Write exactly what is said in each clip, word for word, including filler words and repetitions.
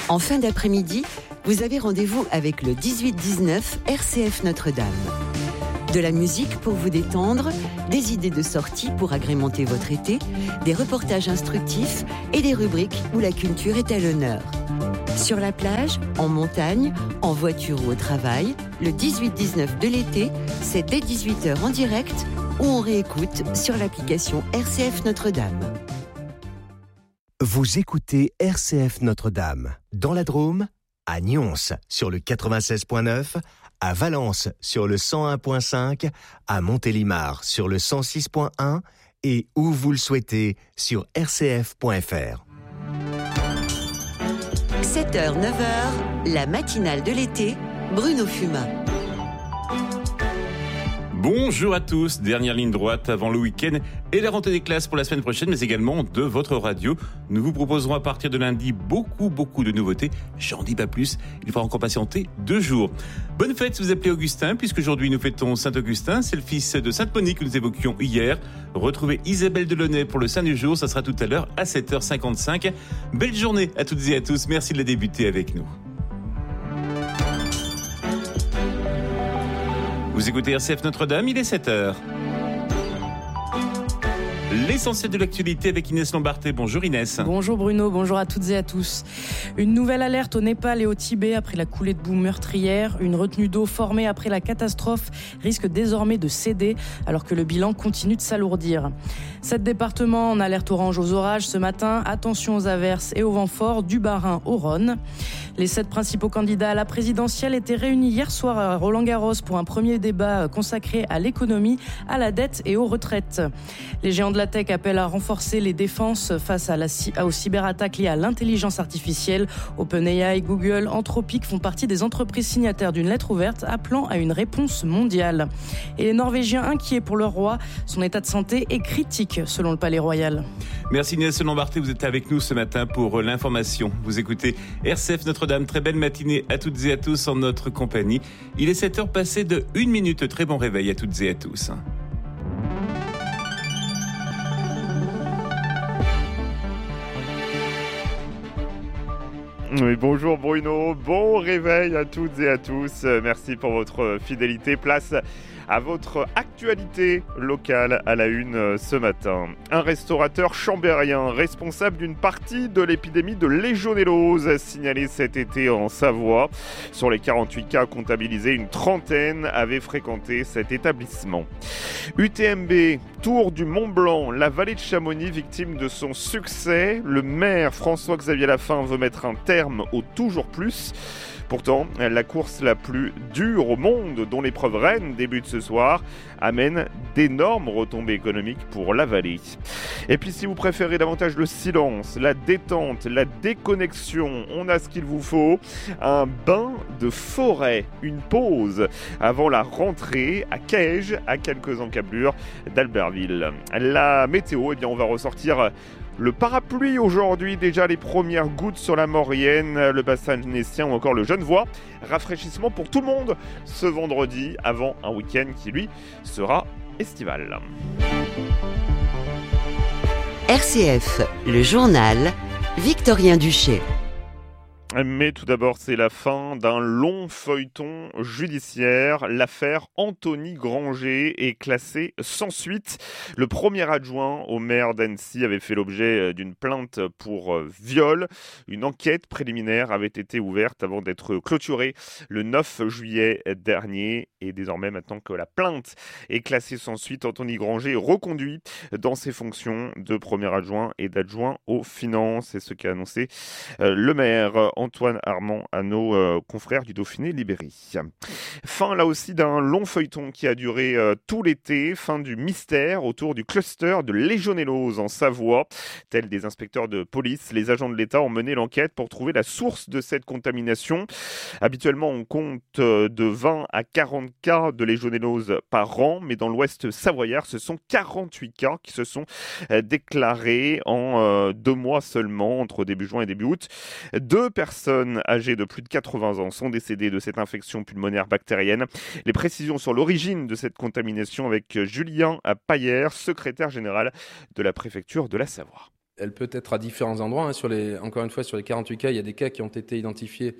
En fin d'après-midi, vous avez rendez-vous avec le dix-huit dix-neuf R C F Notre-Dame. De la musique pour vous détendre, des idées de sortie pour agrémenter votre été, des reportages instructifs et des rubriques où la culture est à l'honneur. Sur la plage, en montagne, en voiture ou au travail, le dix-huit dix-neuf de l'été, c'est dès dix-huit heures en direct ou on réécoute sur l'application R C F Notre-Dame. Vous écoutez R C F Notre-Dame, dans la Drôme, à Nyons sur le quatre-vingt-seize virgule neuf, à Valence sur le cent un virgule cinq, à Montélimar sur le cent six virgule un et où vous le souhaitez sur r c f point f r. sept heures neuf heures, la matinale de l'été, Bruno Fumat. Bonjour à tous, dernière ligne droite avant le week-end et la rentrée des classes pour la semaine prochaine, mais également de votre radio. Nous vous proposerons à partir de lundi beaucoup, beaucoup de nouveautés. J'en dis pas plus, il faudra encore patienter deux jours. Bonne fête si vous appelez Augustin, puisqu'aujourd'hui nous fêtons Saint-Augustin, c'est le fils de Sainte-Monique que nous évoquions hier. Retrouvez Isabelle Delaunay pour le Saint du jour, ça sera tout à l'heure à sept heures cinquante-cinq. Belle journée à toutes et à tous, merci de la débuter avec nous. Vous écoutez R C F Notre-Dame, il est sept heures. L'essentiel de l'actualité avec Inès Lombarté. Bonjour Inès. Bonjour Bruno, bonjour à toutes et à tous. Une nouvelle alerte au Népal et au Tibet après la coulée de boue meurtrière. Une retenue d'eau formée après la catastrophe risque désormais de céder alors que le bilan continue de s'alourdir. Sept départements en alerte orange aux orages ce matin. Attention aux averses et aux vents forts du Bas-Rhin au Rhône. Les sept principaux candidats à la présidentielle étaient réunis hier soir à Roland-Garros pour un premier débat consacré à l'économie, à la dette et aux retraites. Les géants de la tech appellent à renforcer les défenses face à la, aux cyberattaques liées à l'intelligence artificielle. OpenAI, Google, Anthropic font partie des entreprises signataires d'une lettre ouverte appelant à une réponse mondiale. Et les Norvégiens inquiets pour leur roi, son état de santé est critique selon le Palais Royal. Merci Inès Lombarté, vous êtes avec nous ce matin pour l'information. Vous écoutez R C F Notre-Dame, très belle matinée à toutes et à tous en notre compagnie. Il est sept heures passées de une minute, très bon réveil à toutes et à tous. Oui, bonjour Bruno, bon réveil à toutes et à tous. Merci pour votre fidélité. Place à votre actualité locale à la une ce matin. Un restaurateur chambérien responsable d'une partie de l'épidémie de légionellose signalée cet été en Savoie. Sur les quarante-huit cas comptabilisés, une trentaine avaient fréquenté cet établissement. U T M B, Tour du Mont-Blanc, la vallée de Chamonix victime de son succès. Le maire François-Xavier Lafin veut mettre un terme au toujours plus. Pourtant, la course la plus dure au monde, dont l'épreuve reine débute ce soir, amène d'énormes retombées économiques pour la vallée. Et puis si vous préférez davantage le silence, la détente, la déconnexion, on a ce qu'il vous faut. Un bain de forêt, une pause avant la rentrée à Caège, à quelques encablures d'Albertville. La météo, eh bien on va ressortir le parapluie aujourd'hui, déjà les premières gouttes sur la Maurienne, le bassin genesien ou encore le Genevois. Rafraîchissement pour tout le monde ce vendredi avant un week-end qui lui sera estival. R C F, le journal, Victorien Duché. Mais tout d'abord, c'est la fin d'un long feuilleton judiciaire. L'affaire Anthony Granger est classée sans suite. Le premier adjoint au maire d'Annecy avait fait l'objet d'une plainte pour viol. Une enquête préliminaire avait été ouverte avant d'être clôturée le neuf juillet dernier. Et désormais, maintenant que la plainte est classée sans suite, Anthony Granger est reconduit dans ses fonctions de premier adjoint et d'adjoint aux finances. C'est ce qu'a annoncé le maire Antoine Armand à nos euh, confrères du Dauphiné Libéry. Fin là aussi d'un long feuilleton qui a duré euh, tout l'été, fin du mystère autour du cluster de légionellose en Savoie. Tels des inspecteurs de police, les agents de l'État ont mené l'enquête pour trouver la source de cette contamination. Habituellement, on compte euh, de vingt à quarante cas de légionellose par an, mais dans l'ouest savoyard, ce sont quarante-huit cas qui se sont euh, déclarés en euh, deux mois seulement, entre début juin et début août. Deux personnes personnes âgées de plus de quatre-vingts ans sont décédées de cette infection pulmonaire bactérienne. Les précisions sur l'origine de cette contamination avec Julien Paillère, secrétaire général de la préfecture de la Savoie. Elle peut être à différents endroits. Hein, sur les, encore une fois, sur les quarante-huit cas, il y a des cas qui ont été identifiés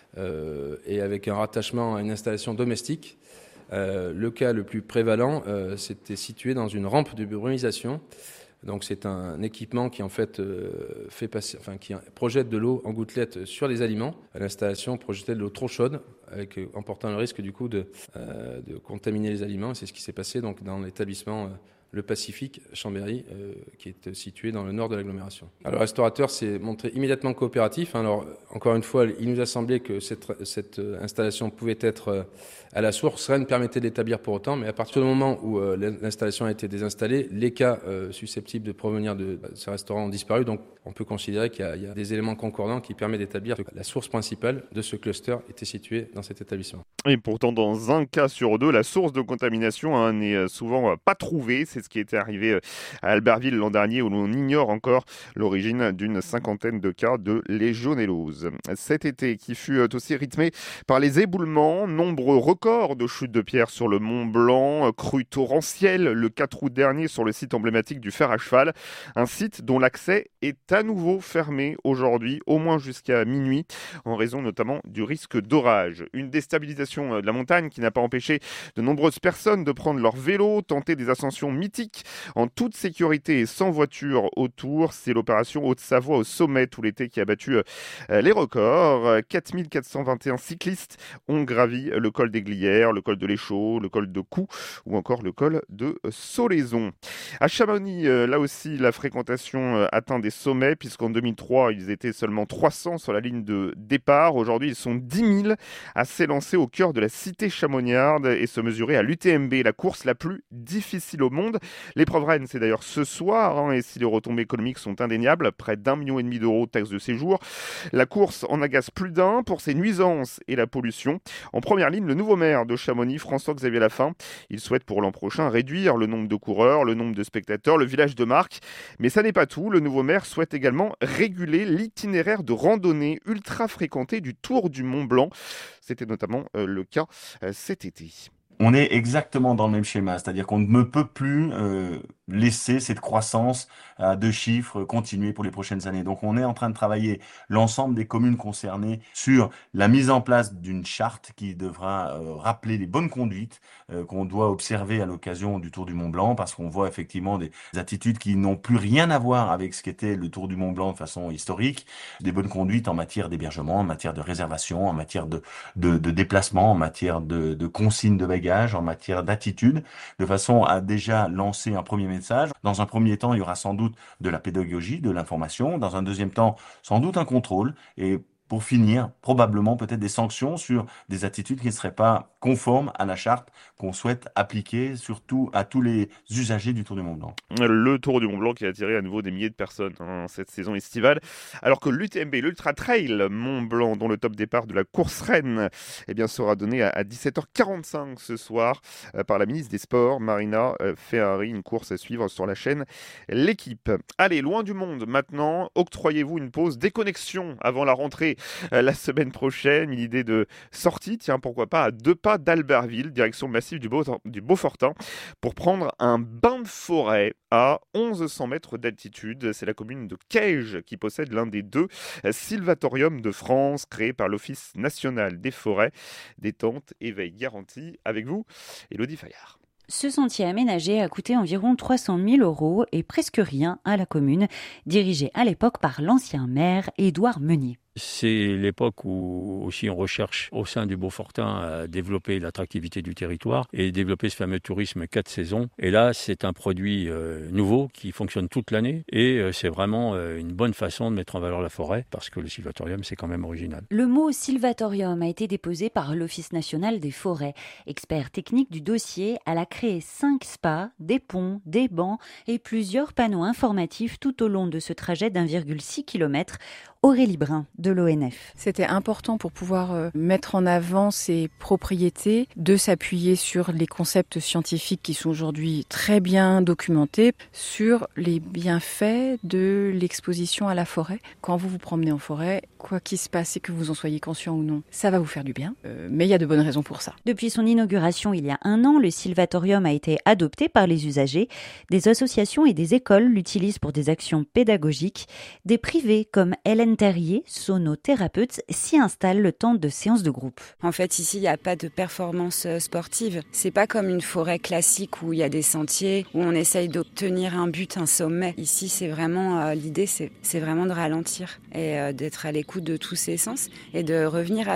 euh, et avec un rattachement à une installation domestique. Euh, le cas le plus prévalent, euh, c'était situé dans une rampe de brumisation. Donc c'est un équipement qui en fait euh, fait passer, enfin qui projette de l'eau en gouttelettes sur les aliments. L'installation projetait de l'eau trop chaude, avec en portant le risque du coup de, euh, de contaminer les aliments. C'est ce qui s'est passé donc dans l'établissement euh, Le Pacifique Chambéry, euh, qui est situé dans le nord de l'agglomération. Alors, le restaurateur s'est montré immédiatement coopératif. Alors, encore une fois, il nous a semblé que cette, cette installation pouvait être euh, à la source. Rien ne permettait de l'établir pour autant, mais à partir du moment où euh, l'installation a été désinstallée, les cas euh, susceptibles de provenir de, de ces restaurants ont disparu. Donc, on peut considérer qu'il y a, il y a des éléments concordants qui permettent d'établir que la source principale de ce cluster était située dans cet établissement. Et pourtant, dans un cas sur deux, la source de contamination hein, n'est souvent pas trouvée. C'est ce qui était arrivé à Albertville l'an dernier, où l'on ignore encore l'origine d'une cinquantaine de cas de légionellose. Cet été, qui fut aussi rythmé par les éboulements, nombreux records de chutes de pierres sur le Mont Blanc, crues torrentielles le quatre août dernier sur le site emblématique du Fer à Cheval, un site dont l'accès est à nouveau fermé aujourd'hui, au moins jusqu'à minuit, en raison notamment du risque d'orage. Une déstabilisation de la montagne qui n'a pas empêché de nombreuses personnes de prendre leur vélo, tenter des ascensions mythiques en toute sécurité et sans voiture autour. C'est l'opération Haute-Savoie au sommet tout l'été qui a battu les records. quatre mille quatre cent vingt et un cyclistes ont gravi le col des Glières, le col de l'Échaud, le col de Coux ou encore le col de Solaison. À Chamonix, là aussi, la fréquentation atteint des sommets puisqu'en deux mille trois, ils étaient seulement trois cents sur la ligne de départ. Aujourd'hui, ils sont dix mille à s'élancer au cœur de la cité chamoniarde et se mesurer à l'U T M B, la course la plus difficile au monde. L'épreuve reine, c'est d'ailleurs ce soir, hein, et si les retombées économiques sont indéniables, près d'un million et demi d'euros de taxes de séjour, la course en agace plus d'un pour ses nuisances et la pollution. En première ligne, le nouveau maire de Chamonix, François-Xavier Lafin, il souhaite pour l'an prochain réduire le nombre de coureurs, le nombre de spectateurs, le village de marque. Mais ça n'est pas tout, le nouveau maire souhaite également réguler l'itinéraire de randonnée ultra fréquenté du Tour du Mont Blanc. C'était notamment euh, le cas euh, cet été. On est exactement dans le même schéma, c'est-à-dire qu'on ne peut plus euh, laisser cette croissance à deux chiffres continuer pour les prochaines années. Donc on est en train de travailler l'ensemble des communes concernées sur la mise en place d'une charte qui devra euh, rappeler les bonnes conduites euh, qu'on doit observer à l'occasion du Tour du Mont Blanc, parce qu'on voit effectivement des attitudes qui n'ont plus rien à voir avec ce qu'était le Tour du Mont Blanc de façon historique, des bonnes conduites en matière d'hébergement, en matière de réservation, en matière de, de, de déplacement, en matière de, de consigne de bagages, en matière d'attitude, de façon à déjà lancer un premier message. Dans un premier temps, il y aura sans doute de la pédagogie, de l'information. Dans un deuxième temps, sans doute un contrôle. Et pour finir, probablement peut-être des sanctions sur des attitudes qui ne seraient pas conformes à la charte qu'on souhaite appliquer surtout à tous les usagers du Tour du Mont Blanc. Le Tour du Mont Blanc qui a attiré à nouveau des milliers de personnes hein, cette saison estivale, alors que l'U T M B, l'Ultra Trail Mont Blanc, dont le top départ de la course reine eh bien, sera donné à, à dix-sept heures quarante-cinq ce soir euh, par la ministre des Sports, Marina euh, Ferrari, une course à suivre sur la chaîne L'équipe. Allez, loin du monde maintenant, octroyez-vous une pause déconnexion avant la rentrée la semaine prochaine, une idée de sortie, tiens pourquoi pas à deux pas d'Albertville, direction le massif du, Beau- du Beaufortin, pour prendre un bain de forêt à mille cent mètres d'altitude. C'est la commune de Caige qui possède l'un des deux sylvatoriums de France, créé par l'Office national des forêts. Détente et veille garantie. Avec vous, Élodie Fayard. Ce sentier aménagé a coûté environ trois cent mille euros et presque rien à la commune, dirigée à l'époque par l'ancien maire Édouard Meunier. C'est l'époque où aussi on recherche au sein du Beaufortin à développer l'attractivité du territoire et développer ce fameux tourisme quatre saisons. Et là, c'est un produit euh, nouveau qui fonctionne toute l'année et euh, c'est vraiment euh, une bonne façon de mettre en valeur la forêt parce que le sylvatorium, c'est quand même original. Le mot sylvatorium a été déposé par l'Office national des forêts. Expert technique du dossier, elle a créé cinq spas, des ponts, des bancs et plusieurs panneaux informatifs tout au long de ce trajet d'un virgule six kilomètres. Aurélie Brun de de l'O N F. C'était important pour pouvoir euh, mettre en avant ces propriétés, de s'appuyer sur les concepts scientifiques qui sont aujourd'hui très bien documentés, sur les bienfaits de l'exposition à la forêt. Quand vous vous promenez en forêt, quoi qu'il se passe et que vous en soyez conscient ou non, ça va vous faire du bien, euh, mais il y a de bonnes raisons pour ça. Depuis son inauguration il y a un an, le Sylvatorium a été adopté par les usagers. Des associations et des écoles l'utilisent pour des actions pédagogiques. Des privés comme Hélène Terrier, sonothérapeute, s'y installent le temps de séances de groupe. En fait, ici, il n'y a pas de performance sportive. C'est pas comme une forêt classique où il y a des sentiers, où on essaye d'obtenir un but, un sommet. Ici, c'est vraiment, euh, l'idée, c'est, c'est vraiment de ralentir et euh, d'être à l'écoute de tous ses sens et de revenir à